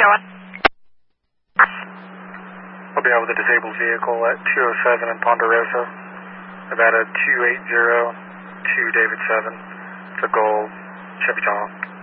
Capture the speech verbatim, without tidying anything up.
going? I'll be out with a disabled vehicle at two oh seven in Ponderosa. About a two eight zero two David seven. It's a gold Chevy Tahoe.